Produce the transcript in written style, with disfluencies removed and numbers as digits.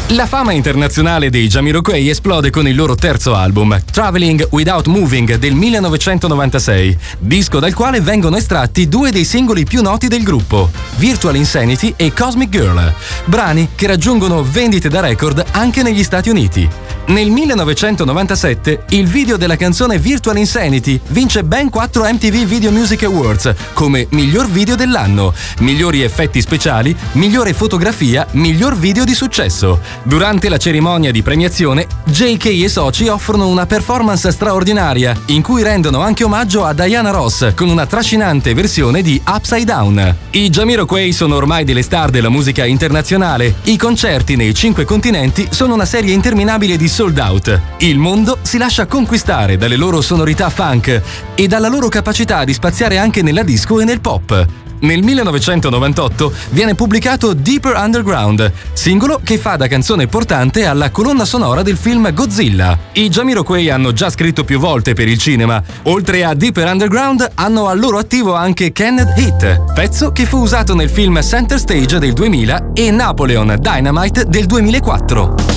La fama internazionale dei Jamiroquai esplode con il loro terzo album, Traveling Without Moving del 1996, disco dal quale vengono estratti due dei singoli più noti del gruppo, Virtual Insanity e Cosmic Girl, brani che raggiungono vendite da record anche negli Stati Uniti. Nel 1997 il video della canzone Virtual Insanity vince ben 4 MTV Video Music Awards come miglior video dell'anno, migliori effetti speciali, migliore fotografia, miglior video di successo. Durante la cerimonia di premiazione, JK e soci offrono una performance straordinaria in cui rendono anche omaggio a Diana Ross con una trascinante versione di Upside Down. I Jamiroquai sono ormai delle star della musica internazionale. I concerti nei 5 continenti sono una serie interminabile di sold out. Il mondo si lascia conquistare dalle loro sonorità funk e dalla loro capacità di spaziare anche nella disco e nel pop. Nel 1998 viene pubblicato Deeper Underground, singolo che fa da canzone portante alla colonna sonora del film Godzilla. I Jamiroquai hanno già scritto più volte per il cinema. Oltre a Deeper Underground hanno al loro attivo anche Canned Heat, pezzo che fu usato nel film Center Stage del 2000 e Napoleon Dynamite del 2004.